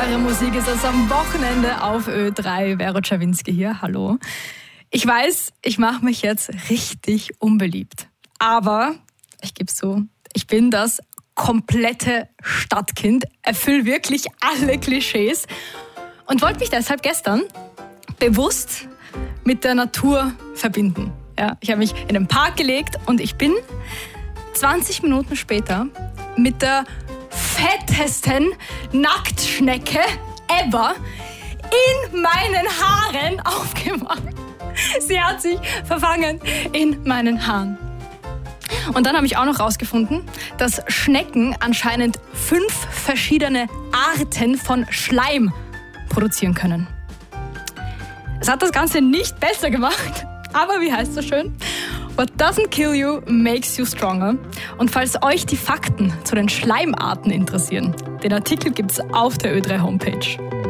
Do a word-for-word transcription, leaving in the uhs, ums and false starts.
Wunderbare Musik ist es am Wochenende auf Ö drei. Vero Czawinski hier, hallo. Ich weiß, ich mache mich jetzt richtig unbeliebt. Aber, ich gebe zu, ich bin das komplette Stadtkind, erfülle wirklich alle Klischees und wollte mich deshalb gestern bewusst mit der Natur verbinden. Ja, ich habe mich in den Park gelegt und ich bin zwanzig Minuten später mit der fettesten Nacktschnecke ever in meinen Haaren aufgewacht. Sie hat sich verfangen in meinen Haaren. Und dann habe ich auch noch rausgefunden, dass Schnecken anscheinend fünf verschiedene Arten von Schleim produzieren können. Es hat das Ganze nicht besser gemacht, aber wie heißt das schön? What doesn't kill you makes you stronger. Und falls euch die Fakten zu den Schleimarten interessieren, den Artikel gibt's auf der Ö drei Homepage.